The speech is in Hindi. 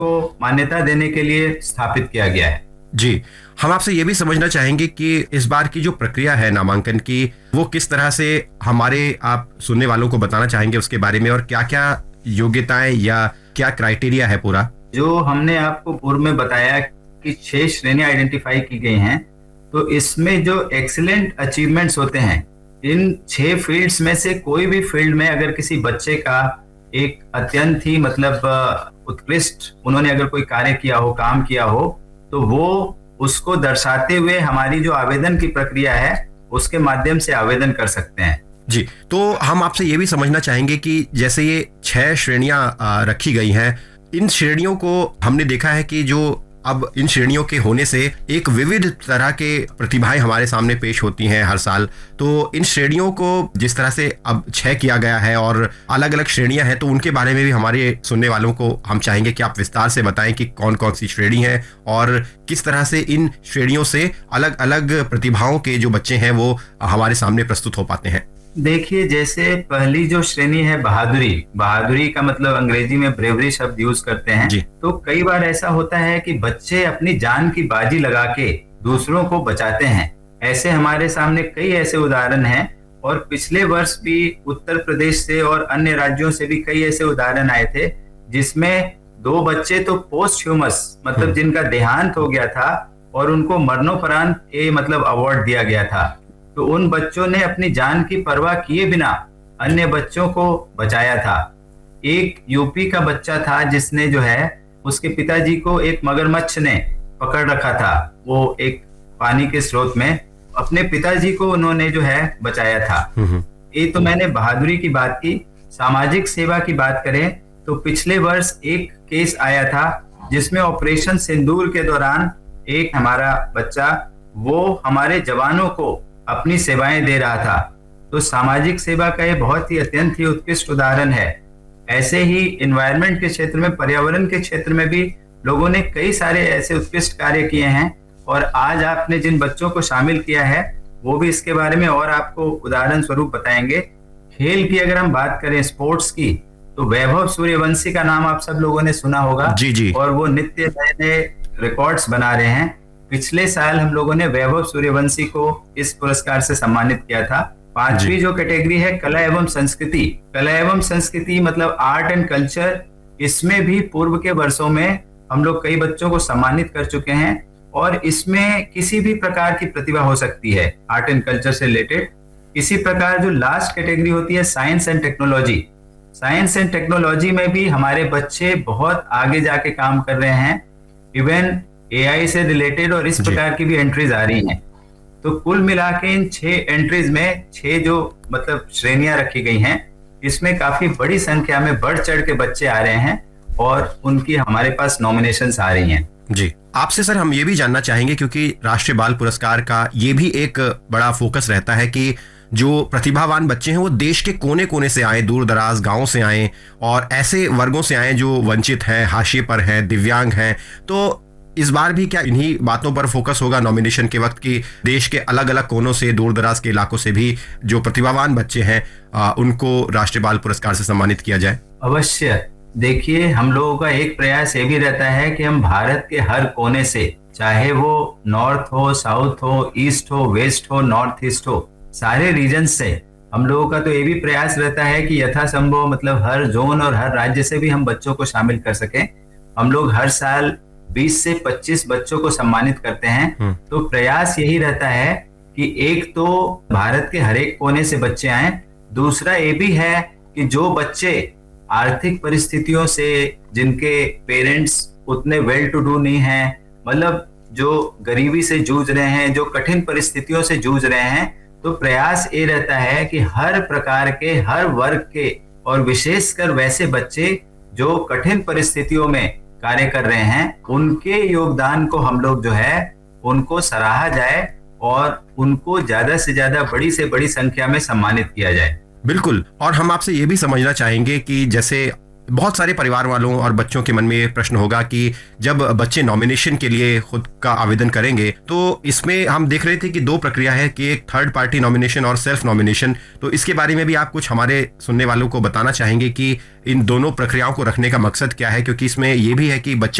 को मान्यता देने के लिए स्थापित किया गया है। जी, हम आपसे ये भी समझना चाहेंगे कि इस बार की जो प्रक्रिया है नामांकन की, वो किस तरह से हमारे आप सुनने वालों को बताना चाहेंगे उसके बारे में, और क्या क्या योग्यताएं या क्या क्राइटेरिया है पूरा? जो हमने आपको पूर्व में बताया कि 6 श्रेणियां आइडेंटिफाई की गई हैं, तो इसमें जो एक्सीलेंट अचीवमेंट्स होते हैं, इन 6 फील्ड्स में से कोई भी फील्ड में अगर किसी बच्चे का एक अत्यंत ही उत्कृष्ट उन्होंने अगर कोई कार्य किया हो, काम किया हो, तो वो उसको दर्शाते हुए हमारी जो आवेदन की प्रक्रिया है उसके माध्यम से आवेदन कर सकते हैं। जी, तो हम आपसे ये भी समझना चाहेंगे कि जैसे ये 6 श्रेणियां रखी गई हैं, इन श्रेणियों को हमने देखा है कि जो अब इन श्रेणियों के होने से एक विविध तरह के प्रतिभाएं हमारे सामने पेश होती हैं हर साल। तो इन श्रेणियों को जिस तरह से अब 6 किया गया है और अलग अलग श्रेणियां हैं, तो उनके बारे में भी हमारे सुनने वालों को हम चाहेंगे कि आप विस्तार से बताएं कि कौन कौन सी श्रेणी है और किस तरह से इन श्रेणियों से अलग अलग प्रतिभाओं के जो बच्चे हैं वो हमारे सामने प्रस्तुत हो पाते हैं। देखिए, जैसे पहली जो श्रेणी है बहादुरी का मतलब अंग्रेजी में ब्रेवरी शब्द यूज करते हैं। तो कई बार ऐसा होता है कि बच्चे अपनी जान की बाजी लगा के दूसरों को बचाते हैं। ऐसे हमारे सामने कई ऐसे उदाहरण हैं, और पिछले वर्ष भी उत्तर प्रदेश से और अन्य राज्यों से भी कई ऐसे उदाहरण आए थे, जिसमें 2 बच्चे तो पोस्ट ह्यूमस मतलब जिनका देहांत हो गया था और उनको मरणोपरांत अवार्ड दिया गया था। तो उन बच्चों ने अपनी जान की परवाह किए बिना अन्य बच्चों को बचाया था। एक यूपी का बच्चा था जिसने जो है उसके पिताजी को एक मगरमच्छ ने पकड़ रखा था, वो एक पानी के स्रोत में, अपने पिताजी को उन्होंने जो है बचाया था। ये तो मैंने बहादुरी की बात की। सामाजिक सेवा की बात करें तो पिछले वर्ष एक केस आया था जिसमें ऑपरेशन सिंदूर के दौरान एक हमारा बच्चा वो हमारे जवानों को अपनी सेवाएं दे रहा था। तो सामाजिक सेवा का ये बहुत ही अत्यंत ही उत्कृष्ट उदाहरण है। ऐसे ही एनवायरनमेंट के क्षेत्र में, पर्यावरण के क्षेत्र में भी लोगों ने कई सारे ऐसे उत्कृष्ट कार्य किए हैं, और आज आपने जिन बच्चों को शामिल किया है वो भी इसके बारे में और आपको उदाहरण स्वरूप बताएंगे। खेल की अगर हम बात करें, स्पोर्ट्स की, तो वैभव सूर्यवंशी का नाम आप सब लोगों ने सुना होगा। जी। और वो नित्य नए नए रिकॉर्ड्स बना रहे हैं। पिछले साल हम लोगों ने वैभव सूर्यवंशी को इस पुरस्कार से सम्मानित किया था। 5वीं जो कैटेगरी है कला एवं संस्कृति मतलब आर्ट एंड कल्चर, इसमें भी पूर्व के वर्षों में हम लोग कई बच्चों को सम्मानित कर चुके हैं, और इसमें किसी भी प्रकार की प्रतिभा हो सकती है आर्ट एंड कल्चर से रिलेटेड। इसी प्रकार जो लास्ट कैटेगरी होती है साइंस एंड टेक्नोलॉजी में भी हमारे बच्चे बहुत आगे जाके काम कर रहे हैं। इवन AI से रिलेटेड और इस प्रकार की भी एंट्रीज आ रही हैं। तो कुल मिला के इन 6 एंट्रीज में 6 जो श्रेणियां रखी गई हैं, इसमें काफी बड़ी संख्या में बढ़ चढ़ के बच्चे आ रहे हैं और उनकी हमारे पास नॉमिनेशंस आ रही हैं। जी, आपसे सर हम ये भी जानना चाहेंगे, क्योंकि राष्ट्रीय बाल पुरस्कार का ये भी एक बड़ा फोकस रहता है कि जो प्रतिभावान बच्चे हैं वो देश के कोने कोने से आए, दूर दराज गांवों से आए और ऐसे वर्गों से आए जो वंचित हैं, हाशिए पर हैं, दिव्यांग हैं। तो इस बार भी क्या इन्हीं बातों पर फोकस होगा नॉमिनेशन के वक्त की देश के अलग अलग कोनों से, दूर दराज के इलाकों से भी जो प्रतिभावान बच्चे हैं उनको राष्ट्रीय बाल पुरस्कार से सम्मानित किया जाए? अवश्य। देखिए, हम लोगों का एक प्रयास ये भी रहता है कि हम भारत के हर कोने से, चाहे वो नॉर्थ हो, साउथ हो, ईस्ट हो, वेस्ट हो, नॉर्थ ईस्ट हो, सारे रीजन से हम लोगों का तो ये भी प्रयास रहता है कि यथासंभव हर जोन और हर राज्य से भी हम बच्चों को शामिल कर सकें। हम लोग हर साल 20 से 25 बच्चों को सम्मानित करते हैं। तो प्रयास यही रहता है कि एक तो भारत के हर एक कोने से बच्चे आए, दूसरा ये भी है कि जो बच्चे आर्थिक परिस्थितियों से, जिनके पेरेंट्स उतने वेल टू डू नहीं हैं, जो गरीबी से जूझ रहे हैं, जो कठिन परिस्थितियों से जूझ रहे हैं, तो प्रयास ये रहता है कि हर प्रकार के, हर वर्ग के, और विशेषकर वैसे बच्चे जो कठिन परिस्थितियों में कार्य कर रहे हैं, उनके योगदान को हम लोग जो है उनको सराहा जाए और उनको ज्यादा से ज्यादा, बड़ी से बड़ी संख्या में सम्मानित किया जाए। बिल्कुल। और हम आपसे ये भी समझना चाहेंगे कि जैसे बहुत सारे परिवार वालों और बच्चों के मन में ये प्रश्न होगा कि जब बच्चे नॉमिनेशन के लिए खुद का आवेदन करेंगे तो इसमें हम देख रहे थे कि दो प्रक्रिया है कि एक थर्ड पार्टी नॉमिनेशन और सेल्फ नॉमिनेशन। तो इसके बारे में भी आप कुछ हमारे सुनने वालों को बताना चाहेंगे कि इन दोनों प्रक्रियाओं को रखने का मकसद क्या है, क्योंकि इसमें यह भी है कि बच्चा